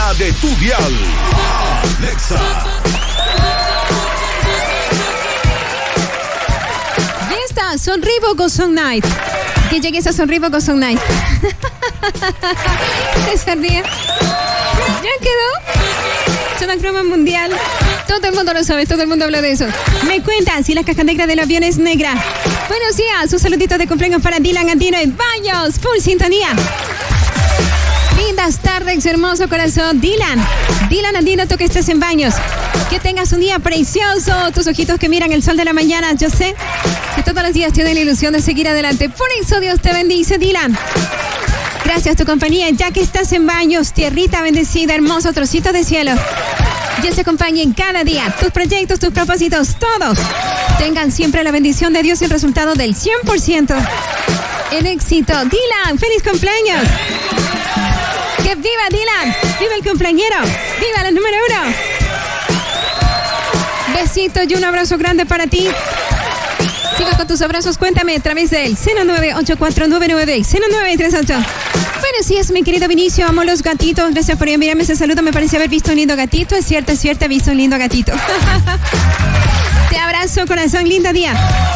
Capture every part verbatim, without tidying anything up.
favorita de tu dial. Nexa. Ya está, Sonrivo con Song Night. Que llegues a Sonrivo con Song Night. ¿Se ríe? ¿Ya quedó? Es una broma mundial. Todo el mundo lo sabe, todo el mundo habla de eso. Me cuentan si la caja negra del avión es negra. Buenos días, un saludito de cumpleaños para Dylan Andino en Baños, full sintonía. Lindas tardes, hermoso corazón. Dylan, Dylan Andino, tú que estés en Baños. Que tengas un día precioso, tus ojitos que miran el sol de la mañana. Yo sé que todos los días tienes la ilusión de seguir adelante. Por eso Dios te bendice, Dylan. Gracias a tu compañía, ya que estás en Baños, tierrita bendecida, hermoso trocito de cielo. Dios te acompañe en cada día, tus proyectos, tus propósitos, todos tengan siempre la bendición de Dios y el resultado del cien por ciento. El éxito. Dylan, feliz cumpleaños. ¡Que viva Dylan! ¡Viva el cumpleañero! ¡Viva la número uno! Besito y un abrazo grande para ti. Sigo con tus abrazos, cuéntame a través del cero nueve ocho cuatro nueve nueve cero nueve tres ocho. Buenos días, mi querido Vinicio, amo los gatitos. Gracias por enviarme ese saludo, me parece haber visto un lindo gatito. Es cierto, es cierto, he visto un lindo gatito. Te abrazo, corazón, lindo día.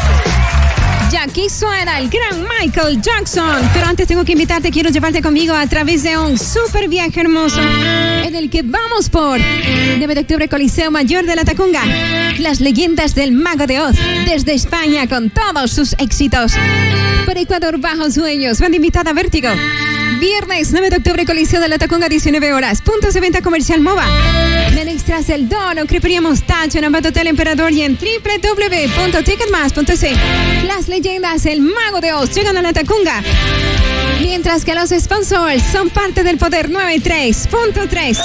Ya aquí suena el gran Michael Jackson. Pero antes tengo que invitarte, quiero llevarte conmigo a través de un super viaje hermoso en el que vamos por nueve de octubre, Coliseo Mayor de la Tacunga. Las leyendas del Mago de Oz, desde España con todos sus éxitos. Por Ecuador, Bajo Sueños, banda invitada Vértigo. Viernes nueve de octubre, Coliseo de la Tacunga, diecinueve horas. Puntos de venta comercial MOVA. En Extras El Dono, Crepería Mostacho, en Ambato Hotel Emperador y en doble u doble u doble u punto ticketmas punto c. Las leyendas del Mago de Oz llegan a la Tacunga. Mientras que los sponsors son parte del Poder noventa y tres punto tres.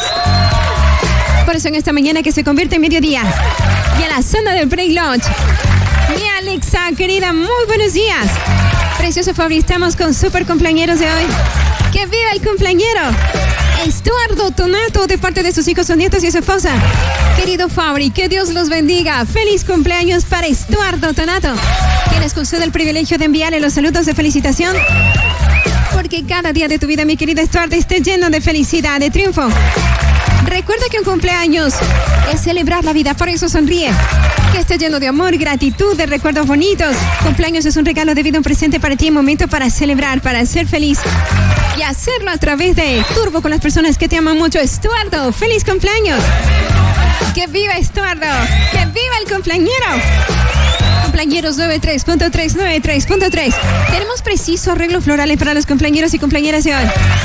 Por eso en esta mañana que se convierte en mediodía y en la zona del break lunch. Mi Alexa, querida, muy buenos días. Precioso Fabri, estamos con super cumpleañeros de hoy. ¡Que viva el cumpleañero! Estuardo Tonato, de parte de sus hijos, sus nietos y su esposa. Querido Fabri, que Dios los bendiga. Feliz cumpleaños para Estuardo Tonato. Tienes con usted el privilegio de enviarle los saludos de felicitación. Porque cada día de tu vida, mi querido Estuardo, esté lleno de felicidad, de triunfo. Recuerda que un cumpleaños es celebrar la vida, por eso sonríe. Que esté lleno de amor, gratitud, de recuerdos bonitos. Cumpleaños es un regalo de vida, un presente para ti, un momento para celebrar, para ser feliz. Y hacerlo a través de Turbo con las personas que te aman mucho. Estuardo, feliz cumpleaños. ¡Que viva Estuardo! ¡Que viva el cumpleañero! Cumpleañeros noventa y tres punto tres, noventa y tres punto tres. Tenemos preciso arreglos florales para los cumpleañeros y cumpleañeras de hoy.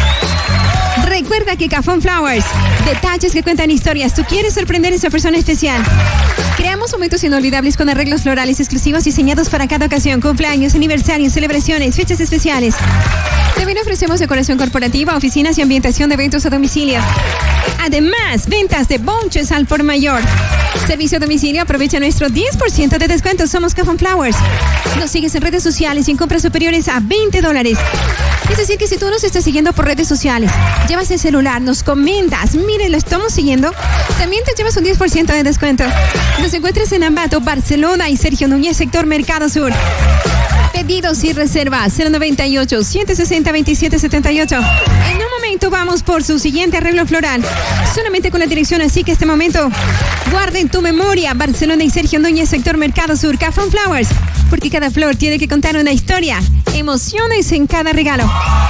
Recuerda que Cafón Flowers, detalles que cuentan historias. Tú quieres sorprender a esa persona especial. Creamos momentos inolvidables con arreglos florales exclusivos diseñados para cada ocasión, cumpleaños, aniversarios, celebraciones, fechas especiales. También ofrecemos decoración corporativa, oficinas y ambientación de eventos a domicilio. Además, ventas de bonches al por mayor. Servicio a domicilio, aprovecha nuestro diez por ciento de descuento. Somos Cafón Flowers. Nos sigues en redes sociales y en compras superiores a veinte dólares. Es decir, que si tú nos estás siguiendo por redes sociales, llevas el celular, nos comentas, miren, lo estamos siguiendo, también te llevas un diez por ciento de descuento. Nos encuentras en Ambato, Barcelona y Sergio Núñez, sector Mercado Sur. Pedidos y reservas cero noventa y ocho, ciento sesenta, veintisiete setenta y ocho. En un momento vamos por su siguiente arreglo floral. Solamente con la dirección, así que este momento guarda en tu memoria Barcelona y Sergio Núñez, sector Mercado Sur, Cafón Flowers. Porque cada flor tiene que contar una historia. Emociones en cada regalo.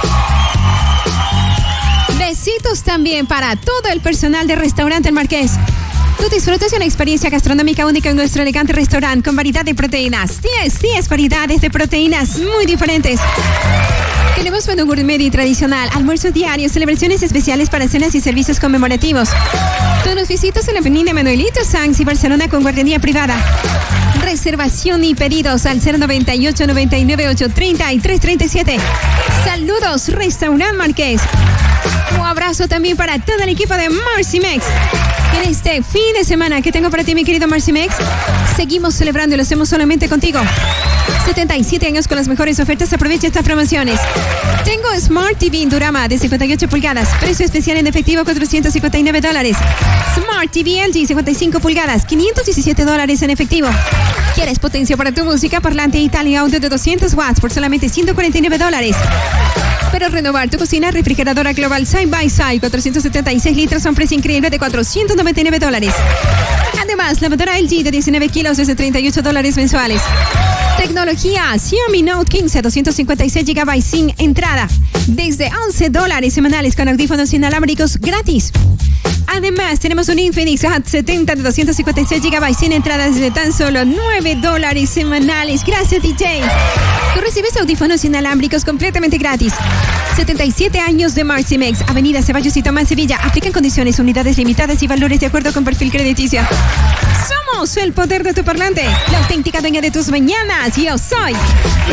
Besitos también para todo el personal del restaurante El Marqués. Tú disfrutas de una experiencia gastronómica única en nuestro elegante restaurante con variedad de proteínas. diez, diez variedades de proteínas muy diferentes. Tenemos menú gourmet y tradicional, almuerzos diarios, celebraciones especiales para cenas y servicios conmemorativos. Tú nos visitas en la avenida Manuelito Sanz y Barcelona con guardería privada. Reservación y pedidos al cero noventa y ocho, noventa y nueve, ocho treinta y tres treinta y siete. Saludos, Restaurant Marqués. Un abrazo también para todo el equipo de Marcy Mex. En este fin de semana que tengo para ti, mi querido Marcy Mex, seguimos celebrando y lo hacemos solamente contigo. setenta y siete años con las mejores ofertas. Aprovecha estas promociones. Tengo Smart T V Indurama de cincuenta y ocho pulgadas. Precio especial en efectivo, cuatrocientos cincuenta y nueve dólares. Smart T V L G cincuenta y cinco pulgadas, quinientos diecisiete dólares en efectivo. ¿Quieres potencia para tu música? Parlante Italia Audio de doscientos watts por solamente ciento cuarenta y nueve dólares. Para renovar tu cocina, refrigeradora Global Side by Side, cuatrocientos setenta y seis litros a un precio increíble de cuatrocientos noventa y nueve dólares. Además, lavadora L G de diecinueve kilos desde treinta y ocho dólares mensuales. Tecnología Xiaomi Note quince, doscientos cincuenta y seis gigabytes sin entrada, desde once dólares semanales con audífonos inalámbricos gratis. Además, tenemos un Infinix Hot setenta de doscientos cincuenta y seis gigabytes sin entrada desde tan solo nueve dólares semanales. Gracias, D J. Tú recibes audífonos inalámbricos completamente gratis. setenta y siete años de Maximex, Avenida Ceballos y Tomás, Sevilla. Aplican condiciones, unidades limitadas y valores de acuerdo con perfil crediticio. Somos el poder de tu parlante, la auténtica dueña de tus mañanas. Yo soy